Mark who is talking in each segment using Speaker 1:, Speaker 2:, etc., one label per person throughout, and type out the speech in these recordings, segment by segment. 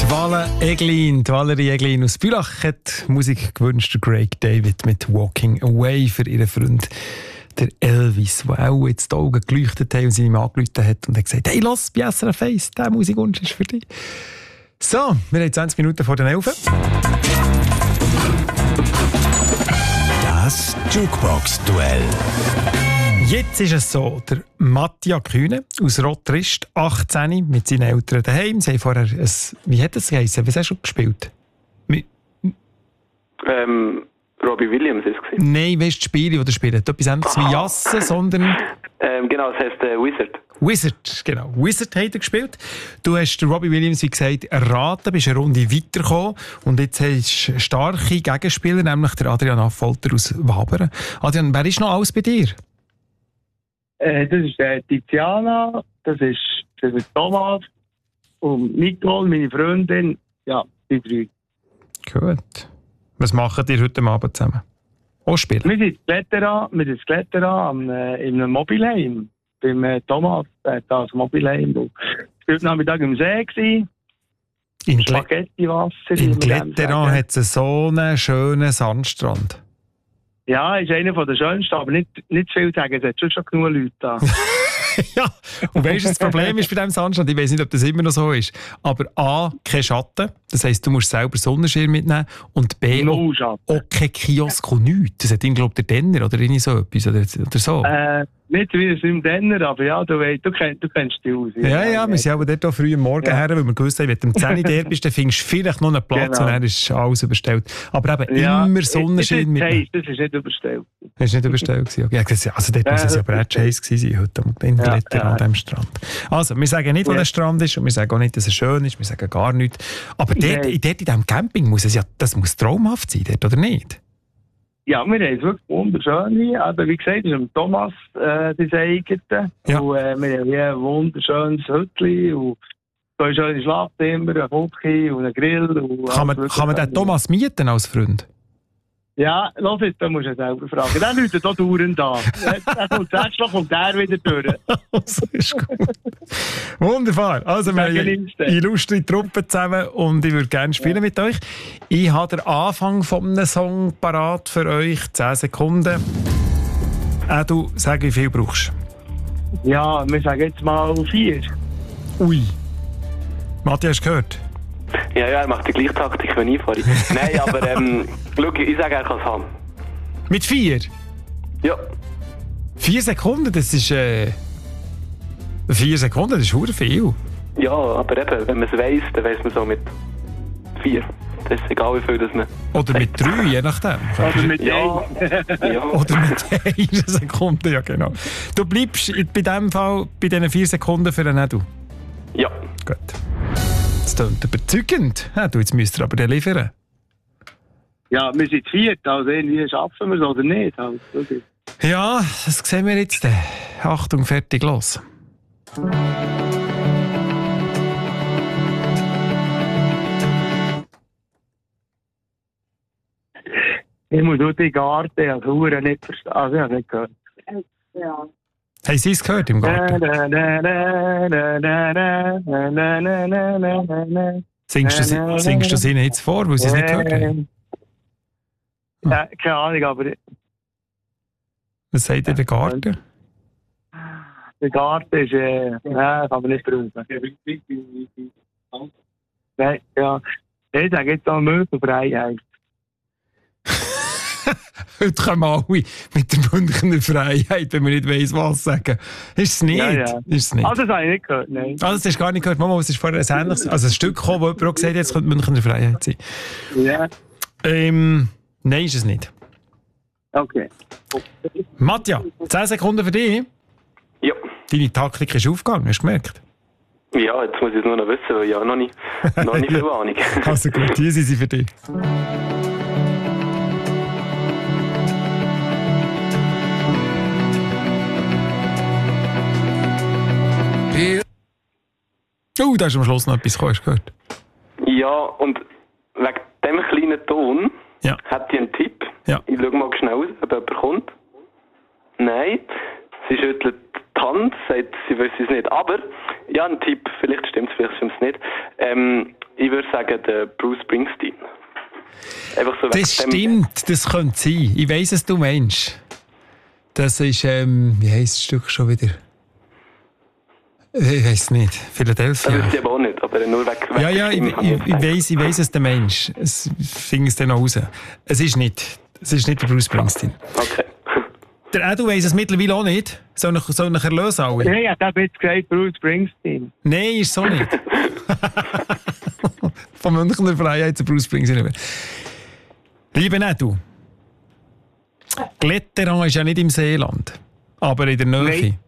Speaker 1: Valerie Eglin aus Bülach hat Musik gewünscht, Craig David mit «Walking Away» für ihren Freund der Elvis, der auch jetzt die Augen geleuchtet hat und sie ihm angerufen hat und hat gesagt, hey, lass bei SRF 1, dieser Musikwunsch ist für dich. So, wir haben 20 Minuten vor den 11.
Speaker 2: Das Jukebox-Duell.
Speaker 1: Jetzt ist es so, der Mattia Kühne aus Rottrist, 18, mit seinen Eltern daheim. Sie haben vorher wie hat das geheißen? Was hast du schon gespielt?
Speaker 3: Robbie Williams ist es.
Speaker 1: Nein, weißt du, Spiele, die er spielt? Etwas anderes wie Jassen, sondern...
Speaker 3: Genau, das heisst Wizard.
Speaker 1: Wizard, genau. Wizard hat er gespielt. Du hast Robbie Williams, wie gesagt, erraten, bist eine Runde weitergekommen und jetzt hast du starke Gegenspieler, nämlich der Adrian Affolter aus Wabern. Adrian, wer ist noch alles bei dir?
Speaker 4: Das ist Tiziana, das ist Thomas und Nicole, meine Freundin. Ja, die drei.
Speaker 1: Gut. Was macht ihr heute Abend zusammen? Auch spielen?
Speaker 4: Wir sind Kletterer in einem Mobilheim. Beim Thomas, der hat das Mobilheim. Wir waren Nachmittag im See gewesen.
Speaker 1: In
Speaker 4: Spaghettiwasser.
Speaker 1: In Kletteran hat es so einen schönen Sandstrand.
Speaker 4: Ja, ist einer der schönsten, aber nicht viel zu sagen. Es hat schon genug Leute da.
Speaker 1: Ja, und weißt du, das Problem ist bei diesem Sandstrand, ich weiß nicht, ob das immer noch so ist, aber A, kein Schatten, das heisst, du musst selber Sonnenschirm mitnehmen und B, auch kein Kiosk und nichts. Das hat ihn, glaube ich, der Denner oder irgendwie so etwas oder so.
Speaker 4: Nicht wie es im Denner, aber ja, du kennst die aus.
Speaker 1: Ja, wir sind aber dort früh am Morgen her, weil wir gewusst haben, wenn du um 10 Uhr dort bist, dann findest du vielleicht noch einen Platz und dann ist alles überstellt. Aber eben immer Sonnenschein mitnehmen.
Speaker 4: Das ist nicht überstellt.
Speaker 1: Das war nicht überstellt. Okay. Also dort muss es ja aber auch heiß gewesen sein, heute in Kletteran an diesem Strand. Also, wir sagen nicht, wo der Strand ist und wir sagen auch nicht, dass er schön ist, wir sagen gar nichts. Aber dort in diesem Camping muss es ja, das muss traumhaft sein, dort, oder nicht?
Speaker 4: Ja, wir haben es wirklich wunderschön. Aber wie gesagt, das ist Thomas das eigene.
Speaker 1: Ja.
Speaker 4: Und wir haben hier ein wunderschönes Hütchen und zwei schöne Schlafzimmer, ein Fuchs und ein Grill. Und
Speaker 1: kann man den Thomas mieten als Freund?
Speaker 4: Ja, los jetzt, da musst du selber fragen. Der läutet hier dauernd an. Letztlich kommt der wieder durch.
Speaker 1: Das ist gut. Wunderbar. Also, wir haben eine illustre Truppe zusammen und ich würde gerne spielen mit euch. Ich habe den Anfang von einem Song parat für euch. 10 Sekunden. Du, sag, wie viel brauchst
Speaker 4: du? Ja, wir sagen jetzt mal 4.
Speaker 1: Ui. Matthias, hast du gehört?
Speaker 3: Ja, er macht die gleiche Taktik wie ich vorhin. Nein, aber schau, ich sage, er kann es haben.
Speaker 1: Mit 4?
Speaker 3: Ja.
Speaker 1: 4 Sekunden, das ist 4 Sekunden, das ist verdammt viel.
Speaker 3: Ja, aber eben, wenn man es weiss, dann weiss man so mit 4. Das ist egal, wie viel das man...
Speaker 1: Oder mit 3, je nachdem.
Speaker 4: Oder mit
Speaker 3: ja.
Speaker 1: Oder mit 1 Sekunde, ja genau. Du bleibst bei diesem Fall bei diesen 4 Sekunden für einen Edu?
Speaker 3: Ja.
Speaker 1: Gut. Das klingt überzeugend. Ja, jetzt müsst ihr aber liefern.
Speaker 4: Ja, wir sind 4, also irgendwie schaffen wir es oder nicht. Also, okay.
Speaker 1: Ja, das sehen wir jetzt. Achtung, fertig, los.
Speaker 4: Ich muss nur die Garten als Huren nicht verstehen. Also, ich habe nicht gehört. Ja.
Speaker 1: Haben Sie es gehört im Garten? Singst du es ihnen jetzt vor, weil sie es nicht gehört haben?
Speaker 4: Ja, keine Ahnung, aber...
Speaker 1: Was sagt ihr, der Garten?
Speaker 4: Der Garten ist... Nein, kann man nicht brauchen. Nein, ja. Ich sage jetzt auch Möbelfreiheit.
Speaker 1: Heute kommen alle mit der Münchner Freiheit, wenn man nicht weiss, was sagen. Ist es nicht?
Speaker 4: Ja.
Speaker 1: Ist es nicht?
Speaker 4: Also, das habe ich nicht gehört, nein.
Speaker 1: Also, das hast du gar nicht gehört. Mama, es ist vorher ein ähnliches, also ein Stück gekommen, wo jemand auch gesagt hat, jetzt könnte Münchner Freiheit sein.
Speaker 4: Ja.
Speaker 1: Nein, ist es nicht.
Speaker 4: Okay.
Speaker 1: Matja, 10 Sekunden für dich.
Speaker 3: Ja.
Speaker 1: Deine Taktik ist aufgegangen, hast du gemerkt?
Speaker 3: Ja, jetzt muss ich es nur noch wissen, weil ich habe noch nicht viel Ahnung.
Speaker 1: Also gut, hier sind sie für dich. Da ist am Schluss noch etwas gekommen, hast du gehört?
Speaker 3: Ja, und wegen diesem kleinen Ton hat die einen Tipp.
Speaker 1: Ja.
Speaker 3: Ich schaue mal schnell, ob jemand kommt. Nein, sie schüttelt die Hand, sagt, sie weiß es nicht. Aber, ja, ein Tipp, vielleicht stimmt es, vielleicht stimmt es nicht. Ich würde sagen, der Bruce Springsteen. Einfach so
Speaker 1: Das stimmt, das könnte sein. Ich weiss, was du meinst. Das ist, wie heisst das Stück schon wieder? Ich weiss nicht. Philadelphia.
Speaker 3: Das weiß ich aber auch nicht, aber nur weg.
Speaker 1: Ja, ich weiss, was du meinst. Ich finde es dann auch raus. Es ist nicht der Bruce Springsteen.
Speaker 3: Okay.
Speaker 1: Der Edu weiss es mittlerweile auch nicht. Soll ich erlösen alle?
Speaker 4: Ja, ich habe jetzt gesagt, Bruce Springsteen.
Speaker 1: Nein, ist so nicht. Von Münchner Freiheit zu Bruce Springsteen. Lieber Edu, Gletteran ist ja nicht im Seeland, aber in der Nähe.
Speaker 4: Nein.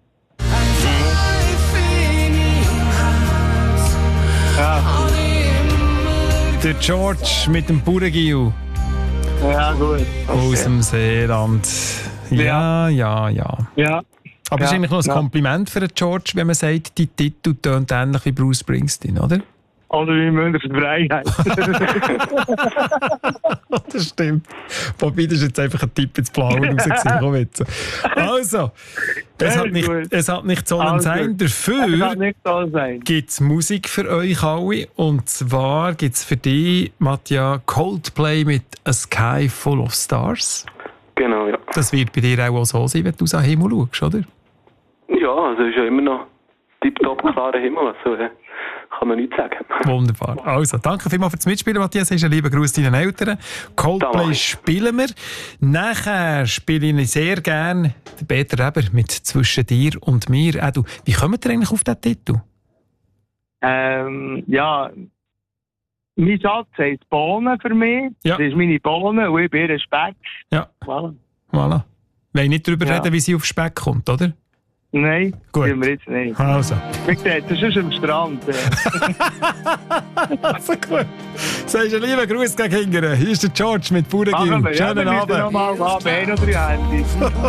Speaker 4: Ja.
Speaker 1: Der George mit dem Bauerngiel
Speaker 4: Ja, gut.
Speaker 1: aus dem Seeland. Ja.
Speaker 4: Ja.
Speaker 1: Aber es ist eigentlich noch ein Kompliment für den George, wenn man sagt, die Titel tönen ähnlich wie Bruce Springsteen, oder?
Speaker 4: Oder wie Münchner Freiheit.
Speaker 1: Das stimmt. Wobei, das ist jetzt einfach ein Tipp ins Blaue rausgesehen. Also, es hat nicht sollen sein. Dafür gibt es Musik für euch alle. Und zwar gibt es für dich, Mattia, Coldplay mit A Sky Full of Stars.
Speaker 3: Genau, ja.
Speaker 1: Das wird bei dir auch so sein, wenn du aus dem Himmel schaust, oder?
Speaker 3: Ja, also ist ja immer noch tipptopp klarer Himmel. Also, kann man nichts sagen.
Speaker 1: Wunderbar. Also, danke vielmals fürs Mitspielen, Matthias. Einen lieben Gruß deinen Eltern. Coldplay spielen wir. Nachher spiele ich sehr gerne den Peter Reber mit «Zwischen dir und mir». Du, wie kommt ihr eigentlich auf diesen Titel?
Speaker 4: Ja, mein Schatz heisst Bohnen für mich.
Speaker 1: Ja.
Speaker 4: Das ist meine Bohnen und ich bin ihr Speck.
Speaker 1: Ja.
Speaker 4: Voilà.
Speaker 1: Voilà. Wir wollen nicht darüber reden, wie sie auf Speck kommt, oder?
Speaker 4: Nein,
Speaker 1: Gut.
Speaker 4: tun wir jetzt nicht.
Speaker 1: Also.
Speaker 4: Wie gesagt, das ist am Strand.
Speaker 1: Also gut. Sagst du einen lieben Gruß gegen Hingern. Hier ist der George mit Bauerngiel. Schönen Abend.
Speaker 4: Noch mal haben, noch 3 Handys.